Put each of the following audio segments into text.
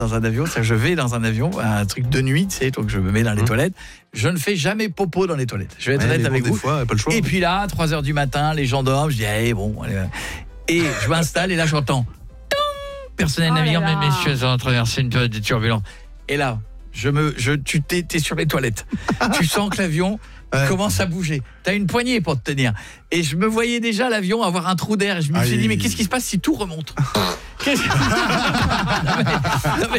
dans un avion, je vais dans un avion, un truc de nuit, tu sais, donc je me mets dans les toilettes. Je ne fais jamais popo dans les toilettes. Je vais être honnête avec vous. Des fois, pas le choix. Et puis là, 3h du matin, les gens dorment, je dis, allez, bon. Allez. Et je m'installe et là, j'entends personnel navigant, mais messieurs, on traverser une période de turbulence. Et là, t'es sur les toilettes. Tu sens que l'avion commence à bouger. T'as une poignée pour te tenir. Et je me voyais déjà l'avion avoir un trou d'air. Et je me suis dit, mais qu'est-ce qui se passe si tout remonte ? Non, mais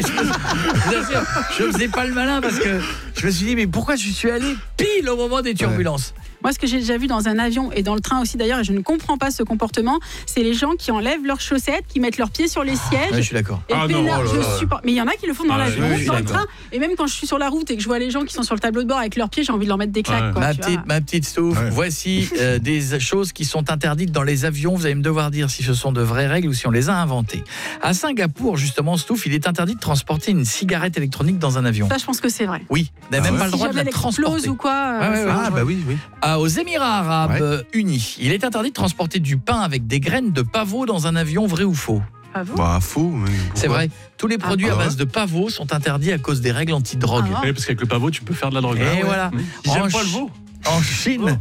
je faisais pas le malin parce que je me suis dit, mais pourquoi je suis allé pile au moment des turbulences ? Moi, ce que j'ai déjà vu dans un avion et dans le train aussi d'ailleurs, et je ne comprends pas ce comportement, c'est les gens qui enlèvent leurs chaussettes, qui mettent leurs pieds sur les sièges. Ouais, je suis d'accord. Et mais il y en a qui le font dans l'avion, dans le train. Et même quand je suis sur la route et que je vois les gens qui sont sur le tableau de bord avec leurs pieds, j'ai envie de leur mettre des claques. Quoi, ma petite Stouff, voici des choses qui sont interdites dans les avions. Vous allez me devoir dire si ce sont de vraies règles ou si on les a inventées. À Singapour, justement, Stouff, il est interdit de transporter une cigarette électronique dans un avion. Ça, je pense que c'est vrai. Oui, on n'a même pas le droit de la transporter. Ou quoi, oui. Aux Émirats Arabes Unis, il est interdit de transporter du pain avec des graines de pavot dans un avion, vrai ou faux ? Faux. Mais c'est vrai. Tous les produits à base de pavot sont interdits à cause des règles anti-drogue. Oui, parce qu'avec le pavot, tu peux faire de la drogue. Et voilà. J'aime pas le veau. En Chine,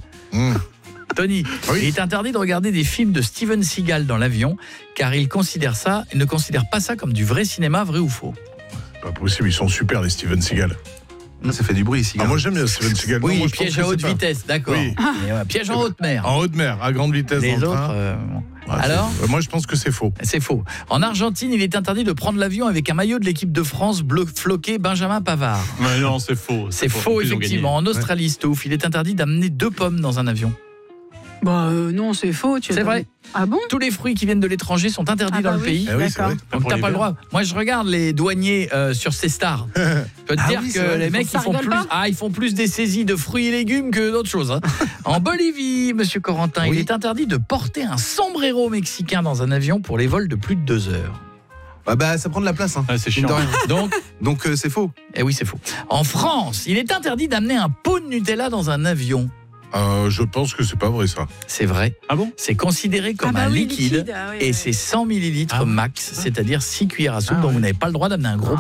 Tony, il est interdit de regarder des films de Steven Seagal dans l'avion, car il ne considère pas ça comme du vrai cinéma, vrai ou faux ? Pas possible, ils sont super les Steven Seagal. Ça fait du bruit ici. Moi j'aime bien Steven Seagal. Oui, moi, piège à haute vitesse, d'accord. Oui. Piège en haute mer. En haute mer, à grande vitesse Les dans autres, le train. alors moi je pense que c'est faux. C'est faux. En Argentine, il est interdit de prendre l'avion avec un maillot de l'équipe de France bleu floqué Benjamin Pavard. Mais non, c'est faux. C'est faux, effectivement. En Australie, Stouff, il est interdit d'amener 2 pommes dans un avion. Non, c'est faux. C'est vrai. Ah bon ? Tous les fruits qui viennent de l'étranger sont interdits dans le pays. Ah oui, c'est vrai. Donc t'as pas le droit. Moi je regarde les douaniers sur ces stars. Je peux te dire que les mecs ils font plus des saisies de fruits et légumes que d'autres choses. En Bolivie, monsieur Corentin, il est interdit de porter un sombrero mexicain dans un avion pour les vols de plus de 2 heures. Ça prend de la place. C'est chiant. Donc c'est faux. Eh oui, c'est faux. En France, il est interdit d'amener un pot de Nutella dans un avion. Je pense que c'est pas vrai ça. C'est vrai. Ah bon ? C'est considéré comme un liquide et c'est 100 millilitres max, c'est-à-dire 6 cuillères à soupe, donc vous n'avez pas le droit d'amener un gros